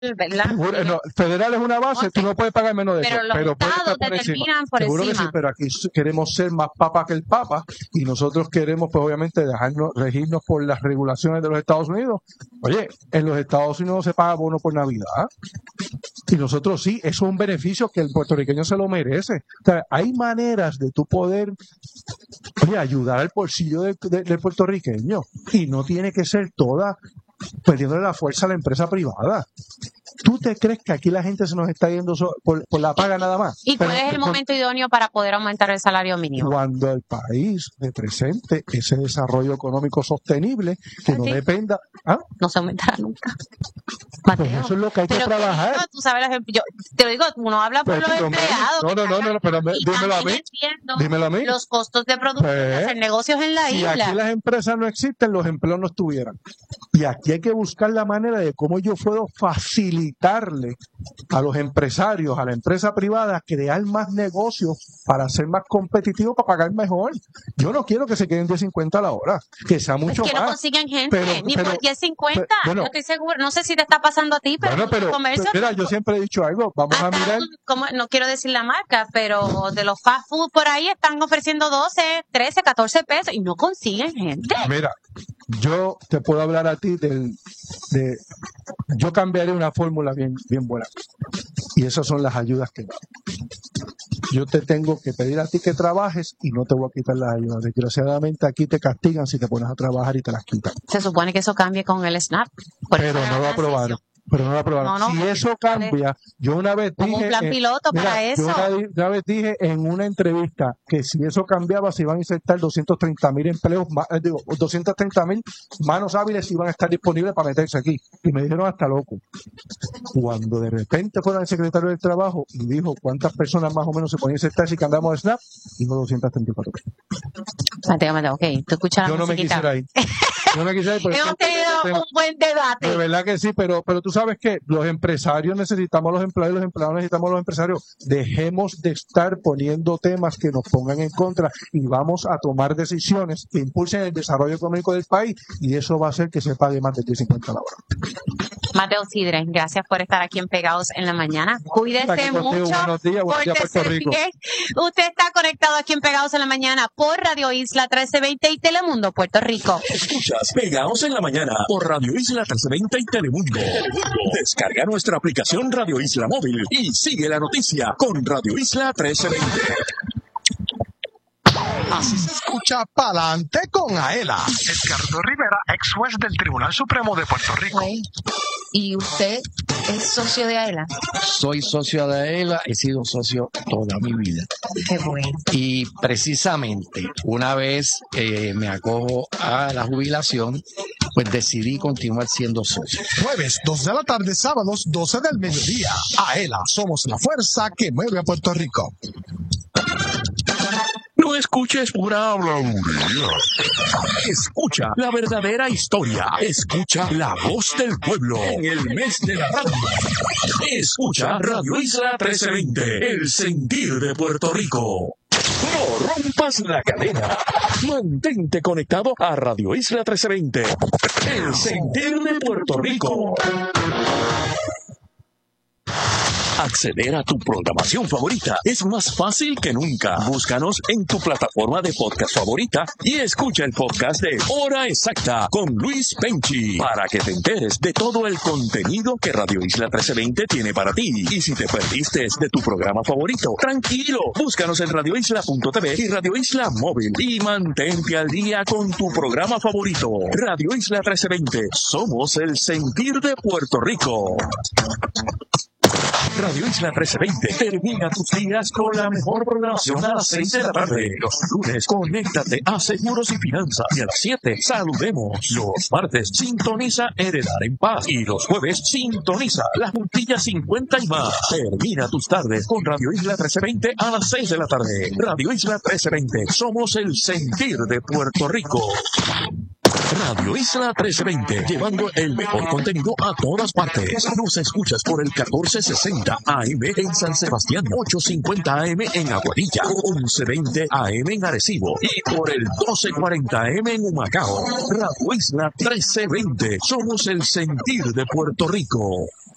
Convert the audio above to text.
¿verdad? No, federal es una base, tú no puedes pagar menos de eso. Pero los estados determinan por Seguro encima. que sí, pero aquí queremos ser más papa que el papa y nosotros queremos, pues obviamente, regirnos por las regulaciones de los Estados Unidos. Oye, en los Estados Unidos se paga bono por Navidad. Y nosotros sí, eso es un beneficio que el puertorriqueño se lo merece. O sea, hay maneras de tú poder ayudar al bolsillo del puertorriqueño y no tiene que ser toda perdiéndole la fuerza a la empresa privada. ¿Tú te crees que aquí la gente se nos está yendo por la paga nada más? ¿Y cuál es el momento idóneo para poder aumentar el salario mínimo? Cuando el país represente ese desarrollo económico sostenible que no dependa... ¿Ah? No se aumentará nunca. Mateo, pues eso es lo que hay que trabajar. Tú sabes, yo te lo digo, uno habla por los empleados. No, pero dímelo a mí. Los costos de producción de hacer negocios en la isla. Si aquí las empresas no existen, los empleos no estuvieran. Y aquí hay que buscar la manera de cómo yo puedo facilitarle a los empresarios, a la empresa privada, crear más negocios para ser más competitivos, para pagar mejor. Yo no quiero que se queden 10.50 a la hora, que sea mucho más. Es que no consiguen gente, ni por 10.50. No estoy seguro, no sé si te está pasando a ti, pero, mira, yo siempre he dicho algo, vamos a mirar. No quiero decir la marca, pero de los fast food por ahí están ofreciendo 12, 13, 14 pesos y no consiguen gente. Mira, yo te puedo hablar a ti yo cambiaré una fórmula bien buena. Y esas son las ayudas que doy. Yo te tengo que pedir a ti que trabajes y no te voy a quitar las ayudas. Desgraciadamente aquí te castigan si te pones a trabajar y te las quitan. Se supone que eso cambie con el SNAP. Pero no lo aprobaron. Si eso cambia, yo una vez dije... un plan piloto para eso. Yo una vez dije en una entrevista que si eso cambiaba se iban a insertar 230,000 empleos, 230,000 manos hábiles iban a estar disponibles para meterse aquí. Y me dijeron hasta loco. Cuando de repente fueron el secretario del Trabajo y dijo cuántas personas más o menos se podían insertar si cambiamos de SNAP, dijo 234,000. Mateo, ok, tú escuchas la musiquita. Yo no me quisiera ir. Hemos tenido un buen debate. De verdad que sí, pero tú sabes que los empresarios necesitamos a los empleados y los empleados necesitamos a los empresarios. Dejemos de estar poniendo temas que nos pongan en contra y vamos a tomar decisiones que impulsen el desarrollo económico del país y eso va a hacer que se pague más de 10.50 a la hora. Mateo Sidre, gracias por estar aquí en Pegados en la Mañana. Cuídese mucho. Buenos días Puerto Rico. Usted está conectado aquí en Pegados en la Mañana por Radio Isla 1320 y Telemundo Puerto Rico. Escuchas Pegados en la Mañana por Radio Isla 1320 y Telemundo. Descarga nuestra aplicación Radio Isla Móvil y sigue la noticia con Radio Isla 1320. Así se escucha Pa'lante con Aela. Edgardo Rivera, ex juez del Tribunal Supremo de Puerto Rico. ¿Y usted es socio de Aela? Soy socio de Aela, he sido socio toda mi vida. Qué bueno. Y precisamente una vez me acojo a la jubilación, pues decidí continuar siendo socio. Jueves, 2 de la tarde, sábados, 12 del mediodía. Aela, somos la fuerza que mueve a Puerto Rico. No escuches pura habladuría. Escucha la verdadera historia. Escucha la voz del pueblo en el mes de la radio. Escucha Radio Isla 1320, el sentir de Puerto Rico. No rompas la cadena. Mantente conectado a Radio Isla 1320, el sentir de Puerto Rico. Acceder a tu programación favorita es más fácil que nunca. Búscanos en tu plataforma de podcast favorita y escucha el podcast de Hora Exacta con Luis Penchi para que te enteres de todo el contenido que Radio Isla 1320 tiene para ti. Y si te perdiste de tu programa favorito, tranquilo, búscanos en radioisla.tv y Radio Isla Móvil y mantente al día con tu programa favorito. Radio Isla 1320, somos el sentir de Puerto Rico. Radio Isla 1320 termina tus días con la mejor programación a las 6 de la tarde. Los lunes, conéctate a Seguros y Finanzas. Y a las 7, saludemos. Los martes, sintoniza Heredar en Paz. Y los jueves, sintoniza Las Juntillas 50 y más. Termina tus tardes con Radio Isla 1320 a las 6 de la tarde. Radio Isla 1320, somos el sentir de Puerto Rico. Radio Isla 1320, llevando el mejor contenido a todas partes. Nos escuchas por el 1460 AM en San Sebastián, 850 AM en Aguadilla, 1120 AM en Arecibo y por el 1240 AM en Humacao. Radio Isla 1320, somos el sentir de Puerto Rico.